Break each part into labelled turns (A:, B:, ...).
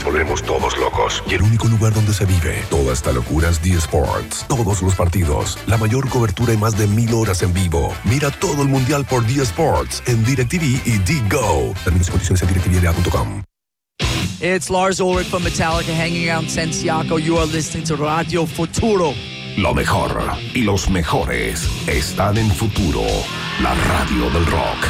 A: volvemos todos locos. Y el único lugar donde se vive toda esta locura es D-Sports. Todos los partidos, la mayor cobertura y más de 1000 horas en vivo. Mira todo el mundial por D-Sports en DirecTV y D-Go. Términos y condiciones en DirecTV.com.
B: It's Lars Ulrich from Metallica hanging out in Santiago. You are listening to Radio Futuro.
A: Lo mejor y los mejores están en Futuro, la radio del rock.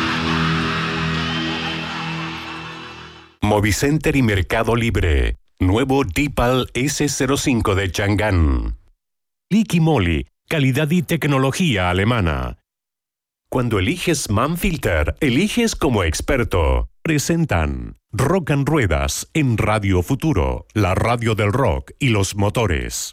C: Movicenter y Mercado Libre. Nuevo DeepAL S05 de Chang'an. Liqui Moly, calidad y tecnología alemana. Cuando eliges Manfilter, eliges como experto. Presentan Rock and Ruedas en Radio Futuro, la radio del rock y los motores.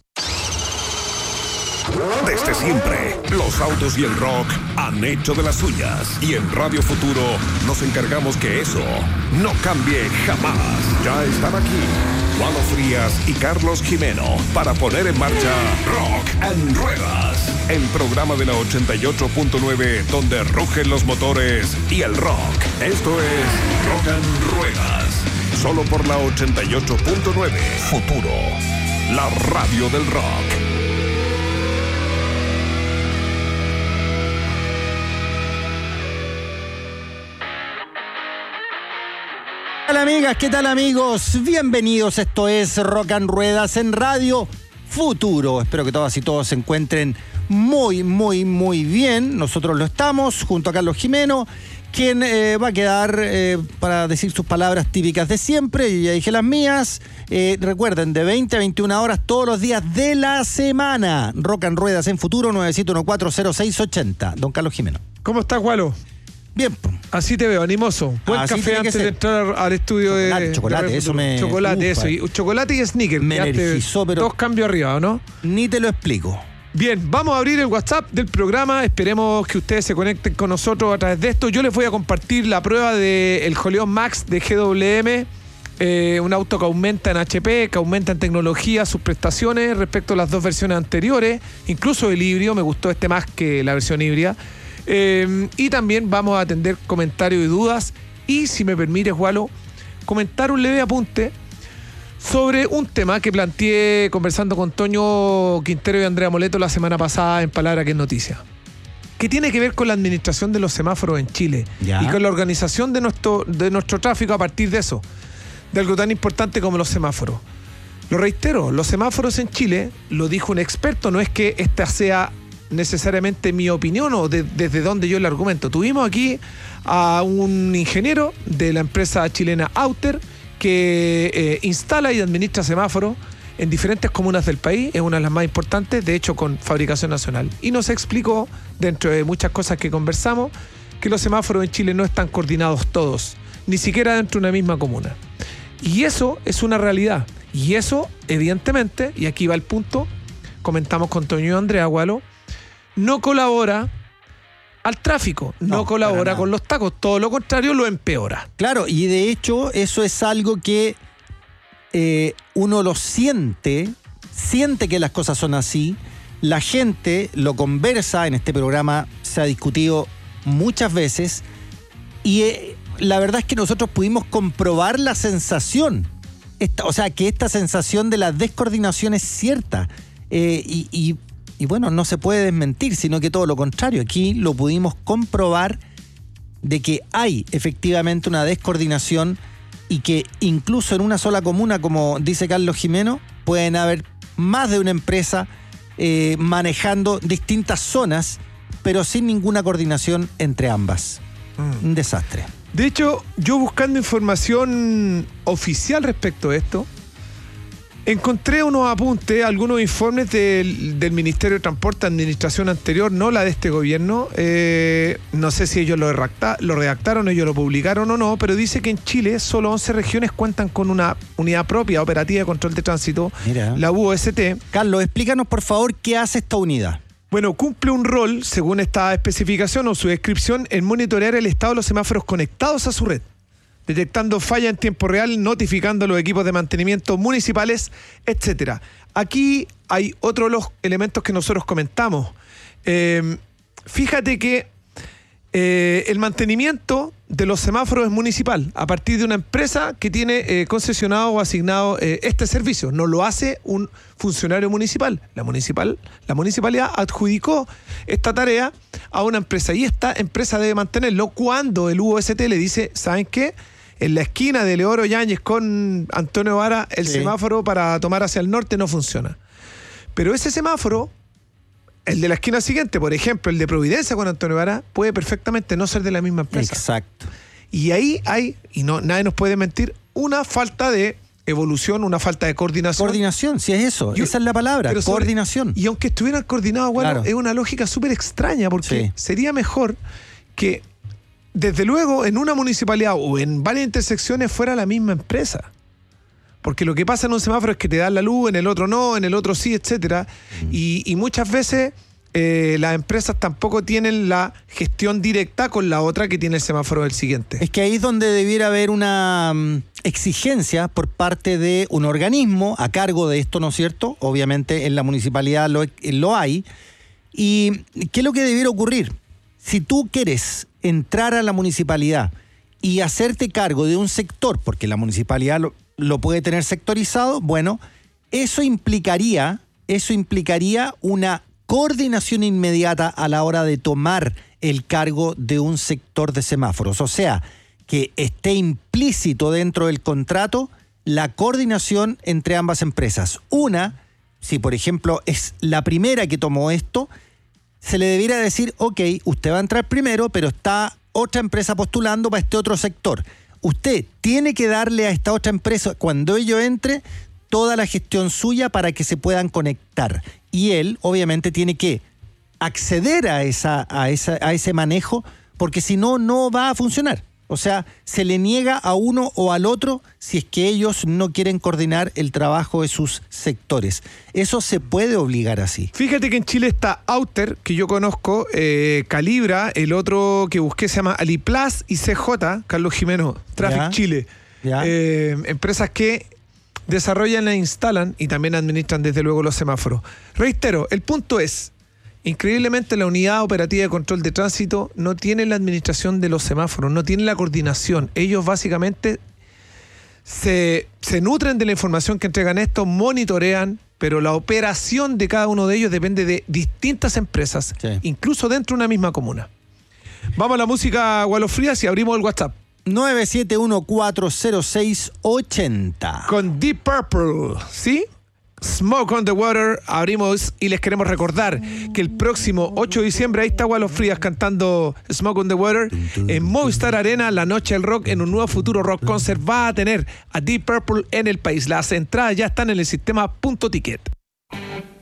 A: Desde siempre, los autos y el rock han hecho de las suyas. Y en Radio Futuro nos encargamos que eso no cambie jamás. Ya están aquí Walo Frías y Carlos Jimeno para poner en marcha Rock and Ruedas, el programa de la 88.9 donde rugen los motores y el rock. Esto es Rock and Ruedas, solo por la 88.9 Futuro, la radio del rock.
D: ¿Qué tal, amigas? ¿Qué tal, amigos? Bienvenidos, esto es Rock and Ruedas en Radio Futuro. Espero que todas y todos se encuentren muy bien. Nosotros lo estamos, junto a Carlos Jimeno, quien va a quedar para decir sus palabras típicas de siempre. Yo ya dije las mías. Recuerden, de 20 a 21 horas todos los días de la semana. Rock and Ruedas en Futuro, 914-0680. Don Carlos Jimeno.
E: ¿Cómo estás, Walo?
D: Bien.
E: Así te veo, animoso. Buen
D: así
E: café antes de entrar al estudio
D: chocolate, eso me...
E: Chocolate, eso. Y chocolate y sneaker.
D: Me energizó, pero...
E: Dos cambios arriba, ¿no?
D: Ni te lo explico.
E: Bien, vamos a abrir el WhatsApp del programa. Esperemos que ustedes se conecten con nosotros a través de esto. Yo les voy a compartir la prueba del Joleon Max de GWM. Un auto que aumenta en HP, que aumenta en tecnología sus prestaciones respecto a las dos versiones anteriores. Incluso el híbrido, me gustó este más que la versión híbrida. Y también vamos a atender comentarios y dudas. Y si me permites, Walo, comentar un leve apunte sobre un tema que planteé conversando con Toño Quintero y Andrea Moleto la semana pasada en Palabra que es Noticia, que tiene que ver con la administración de los semáforos en Chile. ¿Ya? Y con la organización de nuestro tráfico a partir de eso, de algo tan importante como los semáforos. Lo reitero, los semáforos en Chile, lo dijo un experto, no es que esta sea necesariamente mi opinión o desde donde yo le argumento. Tuvimos aquí a un ingeniero de la empresa chilena Outer que instala y administra semáforos en diferentes comunas del país, es una de las más importantes, de hecho con fabricación nacional, y nos explicó, dentro de muchas cosas que conversamos, que los semáforos en Chile no están coordinados todos, ni siquiera dentro de una misma comuna, y eso es una realidad, y eso evidentemente, y aquí va el punto, comentamos con Toño y Andrea, Walo, no colabora al tráfico, no colabora con los tacos, todo lo contrario, lo empeora.
D: Claro, y de hecho eso es algo que uno lo siente que las cosas son así, la gente lo conversa, en este programa se ha discutido muchas veces, y la verdad es que nosotros pudimos comprobar la sensación, que esta sensación de la descoordinación es cierta, y bueno, no se puede desmentir, sino que todo lo contrario. Aquí lo pudimos comprobar de que hay efectivamente una descoordinación y que incluso en una sola comuna, como dice Carlos Jimeno, pueden haber más de una empresa manejando distintas zonas, pero sin ninguna coordinación entre ambas. Un desastre.
E: De hecho, yo buscando información oficial respecto a esto, encontré unos apuntes, algunos informes del Ministerio de Transporte, administración anterior, no la de este gobierno. No sé si ellos lo redactaron, ellos lo publicaron o no, pero dice que en Chile solo 11 regiones cuentan con una unidad propia operativa de control de tránsito, la UOST.
D: Carlos, explícanos por favor qué hace esta unidad.
E: Bueno, cumple un rol, según esta especificación o su descripción, en monitorear el estado de los semáforos conectados a su red, detectando fallas en tiempo real, notificando a los equipos de mantenimiento municipales, etc. Aquí hay otro de los elementos que nosotros comentamos. Fíjate que el mantenimiento de los semáforos es municipal, a partir de una empresa que tiene concesionado o asignado este servicio. No lo hace un funcionario municipal. La municipalidad adjudicó esta tarea a una empresa y esta empresa debe mantenerlo cuando el UOST le dice, ¿saben qué? En la esquina de Leodoro Yáñez con Antonio Vara, el semáforo para tomar hacia el norte no funciona. Pero ese semáforo, el de la esquina siguiente, por ejemplo, el de Providencia con Antonio Vara, puede perfectamente no ser de la misma empresa.
D: Exacto.
E: Y ahí hay, y no, nadie nos puede mentir, una falta de evolución, una falta de coordinación.
D: Coordinación, si es eso, esa es la palabra, coordinación.
E: Y aunque estuvieran coordinados, bueno,
D: Claro.
E: es una lógica súper extraña, porque
D: Sí.
E: sería mejor que, desde luego, en una municipalidad o en varias intersecciones fuera la misma empresa. Porque lo que pasa en un semáforo es que te dan la luz, en el otro no, en el otro sí, etcétera. Y muchas veces las empresas tampoco tienen la gestión directa con la otra que tiene el semáforo del siguiente.
D: Es que ahí es donde debiera haber una exigencia por parte de un organismo a cargo de esto, ¿no es cierto? Obviamente en la municipalidad lo hay. ¿Y qué es lo que debiera ocurrir? Si tú quieres entrar a la municipalidad y hacerte cargo de un sector, porque la municipalidad lo puede tener sectorizado, bueno, eso implicaría una coordinación inmediata a la hora de tomar el cargo de un sector de semáforos. O sea, que esté implícito dentro del contrato la coordinación entre ambas empresas. Una, si por ejemplo es la primera que tomó esto, se le debiera decir, ok, usted va a entrar primero, pero está otra empresa postulando para este otro sector. Usted tiene que darle a esta otra empresa, cuando ello entre, toda la gestión suya para que se puedan conectar. Y él, obviamente, tiene que acceder a ese manejo, porque si no, no va a funcionar. O sea, se le niega a uno o al otro si es que ellos no quieren coordinar el trabajo de sus sectores. Eso se puede obligar así.
E: Fíjate que en Chile está Outer, que yo conozco, Calibra, el otro que busqué se llama Aliplas y CJ, Carlos Jimeno, Traffic
D: Ya.
E: Chile.
D: Ya.
E: Empresas que desarrollan e instalan y también administran desde luego los semáforos. Reitero, el punto es, increíblemente la unidad operativa de control de tránsito no tiene la administración de los semáforos, no tiene la coordinación. Ellos básicamente se nutren de la información que entregan estos, monitorean, pero la operación de cada uno de ellos depende de distintas empresas,
D: Sí.
E: incluso dentro de una misma comuna. Vamos a la música, Gualo Frías, y abrimos el WhatsApp.
D: 971-406-80.
E: Con Deep Purple, ¿sí? Smoke on the Water, abrimos y les queremos recordar que el próximo 8 de diciembre, ahí está Gualo Frías cantando Smoke on the Water, en Movistar Arena, la noche del rock, en un nuevo futuro rock concert, va a tener a Deep Purple en el país. Las entradas ya están en el sistema Punto Ticket.